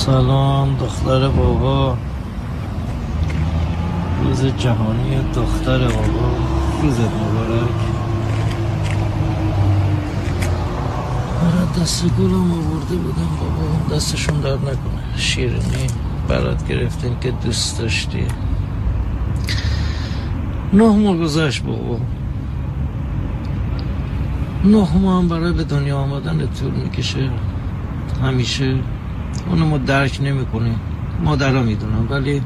سلام دختر بابا، روز جهانی دختر بابا، روزت مبارک. برات دست گلم آورده بودم بابا، دستشون درد نکنه. شیرینی برات گرفتیم که دوست داشتی. 9 ماه گذشت بابا، 9 ماه هم برای به دنیا آمدن طول میکشه. همیشه اونو ما درک نمی کنیم، مادرها میدونم، ولی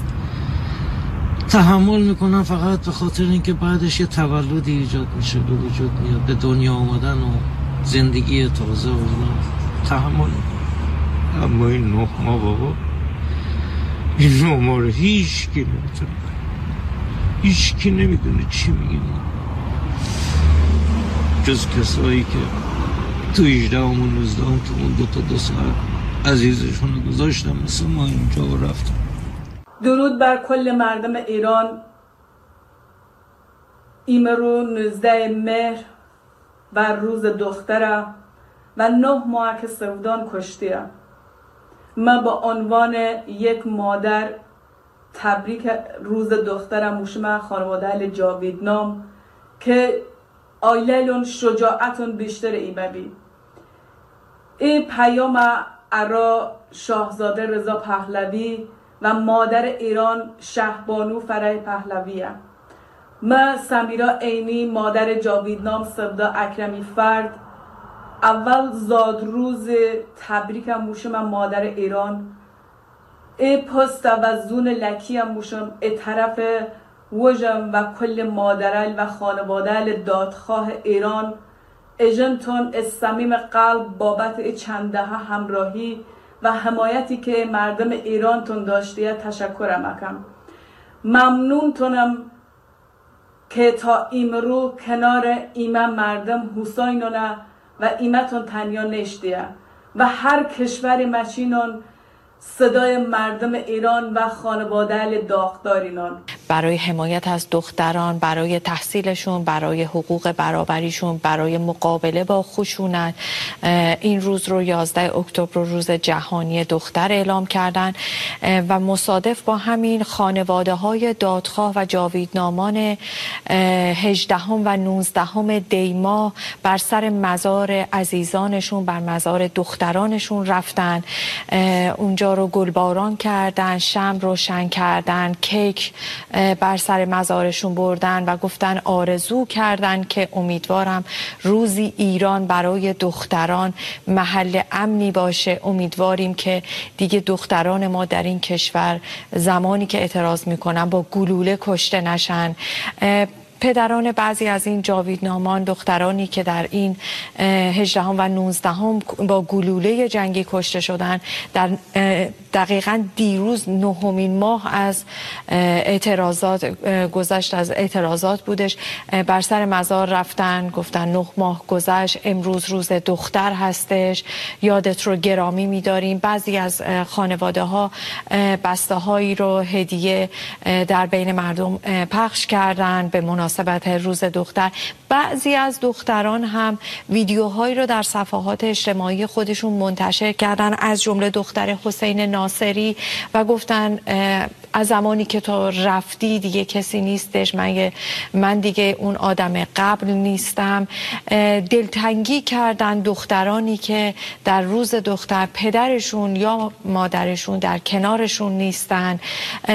تحمل میکنم فقط به خاطر اینکه بعدش یه تولدی ایجاد میشه، به وجود میاد، به دنیا آمدن و زندگی تازه و اینا تحمل میکنم. اما این 9 ماه بابا، این 9 ماه رو هیچ کی نمیتونه، هیچ کی نمیدونه چی میگیم جز کسایی که تو 18 و 19 تو اون 2 ساعت عزیزشون رو گذاشتم مثل ما اینجا و رفتم. درود بر کل مردم ایران. ایمرو 19 مهر بر روز دختره و 9 ماه که سودان کشتیه. من با عنوان یک مادر تبریک روز دخترم موشم خانواده جاویدنام که آیلون شجاعتون بیشتر ایمبی. این پیام ارا شاهزاده رضا پهلوی و مادر ایران شهبانو فرح پهلویه. من سمیرا عینی مادر جاویدنام سبدا اکرمی فرد اول زاد روز تبریکم موشم مادر ایران. ای پست و زون لکیم موشم ای طرف وجم و کل مادرال و خانواده دادخواه ایران اجنتون از صمیم قلب بابت چنده همراهی و حمایتی که مردم ایران تون داشتیه تشکر مکم. ممنون تونم که تا ایمرو کنار ایمه مردم حسینونه و ایمتون تنیا نشتیه و هر کشور مچینون صدای مردم ایران و خانواده داغدارینان برای حمایت از دختران، برای تحصیلشون، برای حقوق برابریشون، برای مقابله با خشونت این روز رو 11 اکتبر روز جهانی دختر اعلام کردن و مصادف با همین خانواده های دادخواه و جاویدنامان 18 و 19 دی ماه بر سر مزار عزیزانشون، بر مزار دخترانشون رفتن، اونجا رو گلباران کردن، شمع روشن کردن، کیک بر سر مزارشون بردن و گفتن آرزو کردن که امیدوارم روزی ایران برای دختران محل امنی باشه. امیدواریم که دیگه دختران ما در این کشور زمانی که اعتراض میکنن با گلوله کشته نشن. پدران بعضی از این جاویدنامان، دخترانی که در این 18 و 19 با گلوله جنگی کشته شدن، در دقیقاً دیروز 9مین ماه از اعتراضات گذشت، از اعتراضات بودش، بر سر مزار رفتن، گفتن 9 ماه گذشت، امروز روز دختر هستش، یادت رو گرامی می‌داریم. بعضی از خانواده ها بسته هایی رو هدیه در بین مردم پخش کردن به مناسبت روز دختر. بعضی از دختران هم ویدیوهایی رو در صفحات اجتماعی خودشون منتشر کردن، از جمله دختر حسین ناصری، و گفتن از زمانی که تو رفتی دیگه کسی نیستش، من دیگه اون آدم قبل نیستم. دلتنگی کردن دخترانی که در روز دختر پدرشون یا مادرشون در کنارشون نیستن.